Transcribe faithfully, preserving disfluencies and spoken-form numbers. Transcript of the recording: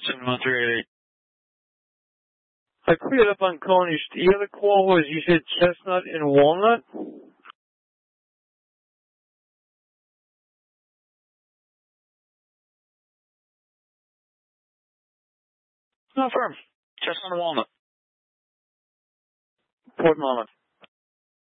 seven one three eight eight. I cleared up on Coney. The other call was you said chestnut and walnut? No, firm. Chestnut and walnut. Port Monmouth.